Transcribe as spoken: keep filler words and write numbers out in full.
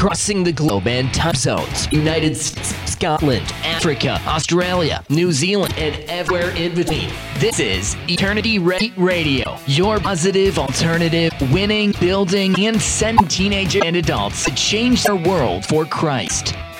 crossing the globe and time zones. United States, Scotland, Africa, Australia, New Zealand, and everywhere in between. This is Eternity Ready Radio, your positive alternative, winning, building, and sending teenagers and adults to change their world for Christ.